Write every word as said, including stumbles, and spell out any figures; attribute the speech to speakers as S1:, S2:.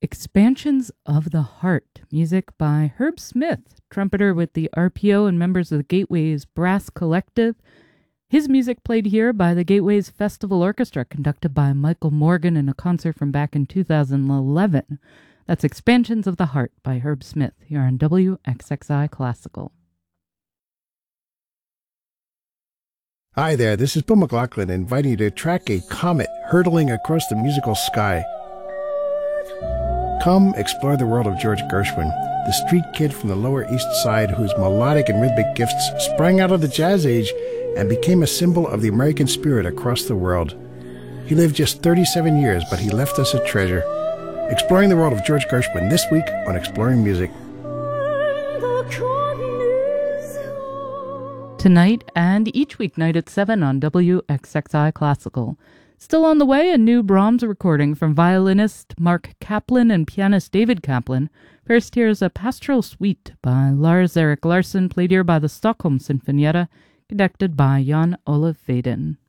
S1: Expansions of the Heart, music by Herb Smith, trumpeter with the R P O and members of the Gateways Brass Collective. His music played here by the Gateways Festival Orchestra, conducted by Michael Morgan in a concert from back in two thousand eleven. That's Expansions of the Heart by Herb Smith here on W X X I Classical.
S2: Hi there, this is Bill McLaughlin inviting you to track a comet hurtling across the musical sky. Come explore the world of George Gershwin, the street kid from the Lower East Side whose melodic and rhythmic gifts sprang out of the jazz age and became a symbol of the American spirit across the world. He lived just thirty-seven years, but he left us a treasure. Exploring the world of George Gershwin this week on Exploring Music.
S1: Tonight and each weeknight at seven on W X X I Classical. Still on the way, a new Brahms recording from violinist Mark Kaplan and pianist David Kaplan. First, here's a pastoral suite by Lars Erik Larsson, played here by the Stockholm Sinfonietta, conducted by Jan Olaf Vedin.